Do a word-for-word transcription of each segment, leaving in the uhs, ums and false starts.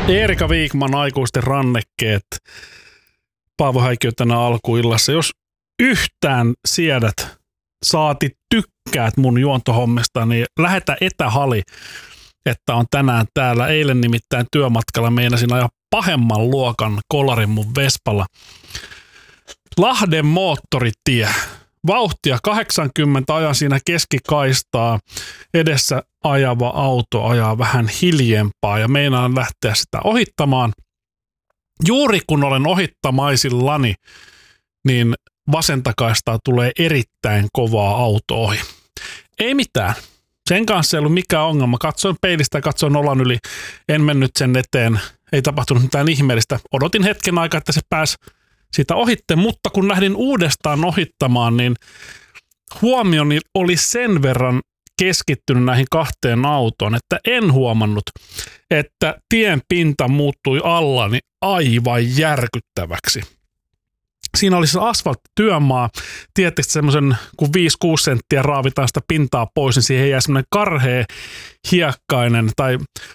Eerika Viikman, aikuisten rannekkeet. Paavo Häikkiö tänä alkuillassa. Jos yhtään siedät, saati tykkäät mun juontohommista, niin lähetä etähali, että on tänään täällä. Eilen nimittäin työmatkalla meinasin ajaa pahemman luokan kolarin mun Vespalla. Lahden moottoritie. Vauhtia kahdeksankymmentä, ajan siinä keskikaistaa. Edessä ajava auto ajaa vähän hiljempaa ja meinaan lähteä sitä ohittamaan. Juuri kun olen ohittamaisillaan, niin vasentakaistaa tulee erittäin kovaa auto ohi. Ei mitään. Sen kanssa ei ollut mikään ongelma. Katsoin peilistä ja katsoin olan yli. En mennyt sen eteen. Ei tapahtunut mitään ihmeellistä. Odotin hetken aikaa, että se pääsi siitä ohitte, mutta kun lähdin uudestaan ohittamaan, niin huomioni oli sen verran keskittynyt näihin kahteen autoon, että en huomannut, että tien pinta muuttui allani aivan järkyttäväksi. Siinä oli se asfalttityömaa, tietysti semmoisen, kun viisi kuusi senttiä raavitaan sitä pintaa pois, niin siihen jää semmoinen karhea, hiekkainen tai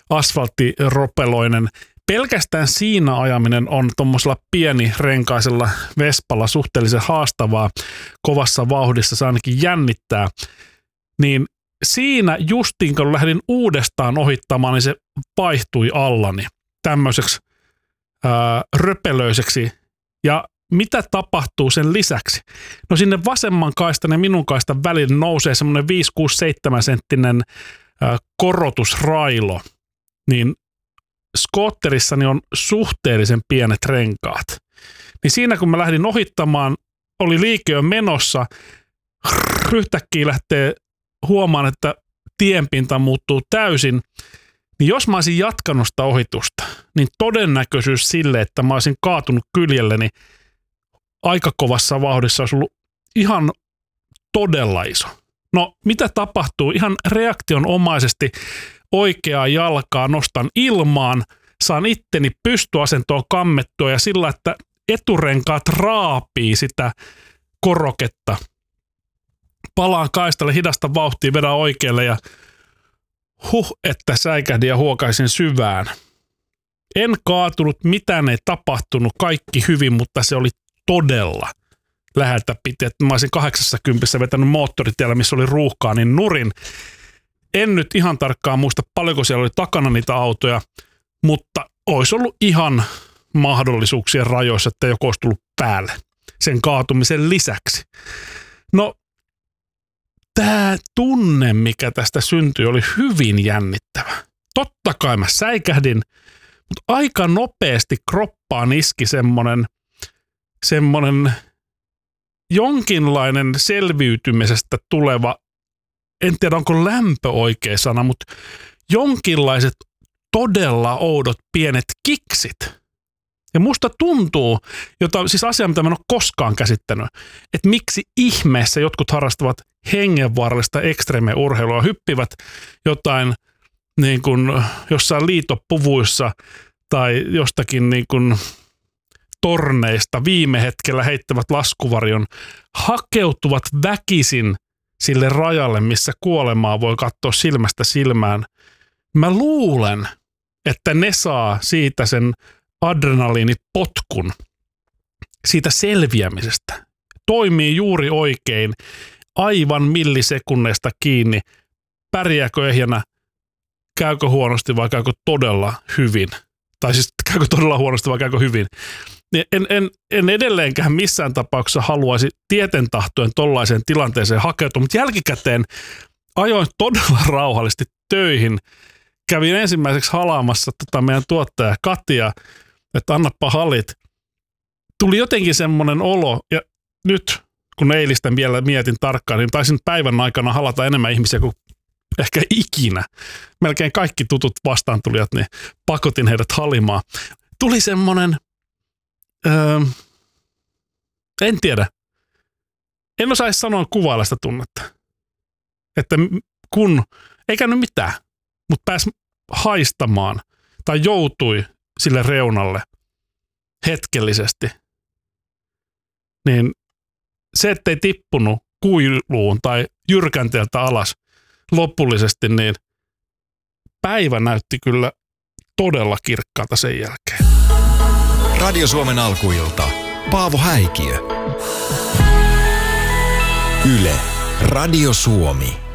asfalttiropeloinen. Pelkästään siinä ajaminen on tuommoisella pienirenkaisella Vespalla suhteellisen haastavaa, kovassa vauhdissa se ainakin jännittää. Niin siinä justiin, kun lähdin uudestaan ohittamaan, niin se vaihtui allani tämmöiseksi ää, röpelöiseksi. Ja mitä tapahtuu sen lisäksi? No sinne vasemman kaistan ja minun kaistan välillä nousee semmoinen viisi kuusi seitsemän senttinen ää, korotusrailo, niin skootterissani on suhteellisen pienet renkaat. Niin siinä kun mä lähdin ohittamaan, oli liike jo menossa, yhtäkkiä lähtee huomaan, että tienpinta muuttuu täysin, niin jos mä olisin jatkanut sitä ohitusta, niin todennäköisyys sille, että mä olisin kaatunut kyljelleni aika kovassa vauhdissa olisi ollut ihan todella iso. No mitä tapahtuu? Ihan reaktionomaisesti oikeaa jalkaa nostan ilmaan, saan itteni pystyasentoon kammettua ja sillä, että eturenkaat raapii sitä koroketta. Palaan kaistalle, hidasta vauhtia, vedän oikealle ja huh, että säikähdin ja huokaisin syvään. En kaatunut, mitään ei tapahtunut, kaikki hyvin, mutta se oli todella läheltä piti. Että mä olisin kahdeksassa vetänyt moottoritiellä, missä oli ruuhkaa, niin nurin. En nyt ihan tarkkaan muista, paljonko siellä oli takana niitä autoja, mutta olisi ollut ihan mahdollisuuksien rajoissa, että joku olisi tullut päälle sen kaatumisen lisäksi. No, tämä tunne, mikä tästä syntyi, oli hyvin jännittävä. Totta kai mä säikähdin, mutta aika nopeasti kroppaan iski semmoinen, semmoinen jonkinlainen selviytymisestä tuleva, en tiedä onko lämpö oikea sana, mutta jonkinlaiset todella oudot pienet kiksit. Ja musta tuntuu, jota, siis asia, mitä mä en ole koskaan käsittänyt, että miksi ihmeessä jotkut harrastavat hengenvaarallista ekstremeurheilua, hyppivät jotain niin kuin jossain liitopuvuissa tai jostakin niin kuin torneista viime hetkellä heittävät laskuvarjon, hakeutuvat väkisin sille rajalle, missä kuolemaa voi katsoa silmästä silmään. Mä luulen, että ne saa siitä sen adrenaliinipotkun, siitä selviämisestä. Toimii juuri oikein, aivan millisekunneista kiinni. Pärjääkö ehjänä, käykö huonosti vai käykö todella hyvin? Tai siis käykö todella huonosti vai käykö hyvin? En, en, en edelleenkään missään tapauksessa haluaisi tieten tahtoen tollaiseen tilanteeseen hakeutua, mutta jälkikäteen ajoin todella rauhallisesti töihin. Kävin ensimmäiseksi halaamassa tota meidän tuottaja Katia, että annappa halit. Tuli jotenkin semmoinen olo, ja nyt kun eilistä vielä mietin tarkkaan, niin taisin päivän aikana halata enemmän ihmisiä kuin ehkä ikinä. Melkein kaikki tutut vastaantulijat, niin pakotin heidät halimaan. Tuli semmoinen, öö, en tiedä, en osaisi sanoa kuvailla sitä tunnetta. Että kun, eikä nyt mitään, mutta pääsi haistamaan tai joutui sille reunalle hetkellisesti, niin se, ettei tippunut kuiluun tai jyrkänteeltä alas lopullisesti, niin päivä näytti kyllä todella kirkkaalta sen jälkeen. Radio Suomen alkuilta. Paavo Häikiö. Yle. Radio Suomi.